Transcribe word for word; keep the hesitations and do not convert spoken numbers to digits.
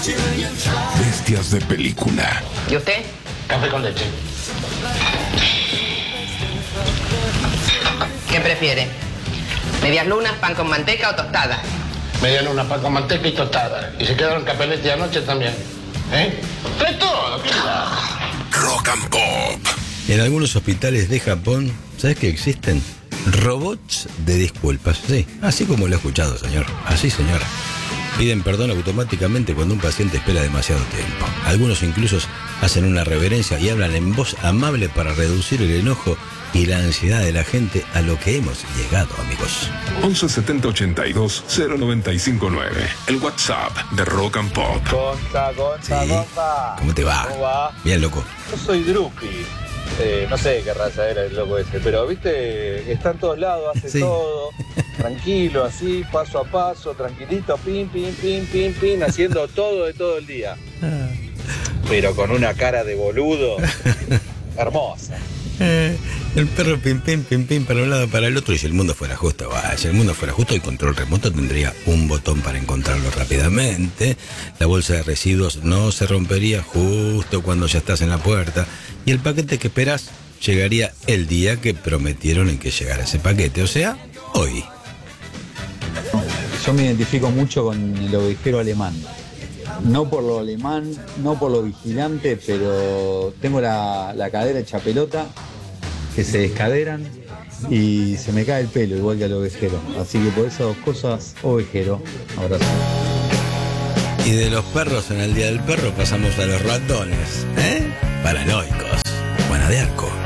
Bestias de película. ¿Y usted? Café con leche. ¿Qué prefiere? ¿Medias lunas, pan con manteca o tostada? Media luna, pan con manteca y tostada. Y se quedaron capeletti anoche también. ¿Eh? ¡Trae todo! Rock and Pop. En algunos hospitales de Japón, ¿sabes que existen? Robots de disculpas. Sí, así como lo he escuchado, señor. Así, señora. Piden perdón automáticamente cuando un paciente espera demasiado tiempo. Algunos incluso hacen una reverencia y hablan en voz amable para reducir el enojo y la ansiedad de la gente, a lo que hemos llegado, amigos. once setenta ochenta y dos cero noventa y cinco nueve. El WhatsApp de Rock and Pop. Conta, conta, Sí. conta. ¿Cómo te va? ¿Cómo va? Bien, loco. Yo soy Drupi. Eh, no sé qué raza era el loco ese, pero viste, está en todos lados, hace Sí. todo, tranquilo, así, paso a paso, tranquilito, pim, pim, pim, pim, pim, haciendo todo de todo el día. Pero con una cara de boludo hermosa. Eh, el perro pim pim pim pim para un lado para el otro, y si el mundo fuera justo, bah, si el mundo fuera justo, el control remoto tendría un botón para encontrarlo rápidamente. La bolsa de residuos no se rompería justo cuando ya estás en la puerta, y el paquete que esperas llegaría el día que prometieron en que llegara ese paquete, o sea, hoy. Yo me identifico mucho con el ovejero alemán. No por lo alemán, no por lo vigilante, pero tengo la, la cadera hecha pelota, que se descaderan y se me cae el pelo, igual que al ovejero. Así que por esas dos cosas, ovejero. Abrazo. Y de los perros en el Día del Perro pasamos a los ratones, ¿eh? Paranoicos. Juana de Arco.